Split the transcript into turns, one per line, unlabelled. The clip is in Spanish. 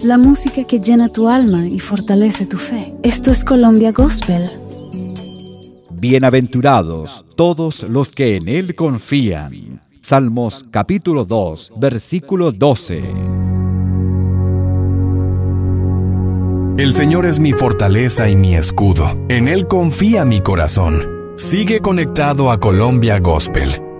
la música que llena tu alma y fortalece tu fe. Esto es Colombia Gospel.
Bienaventurados todos los que en Él confían. Salmos capítulo 2, versículo 12.
El Señor es mi fortaleza y mi escudo. En Él confía mi corazón. Sigue conectado a Colombia Gospel.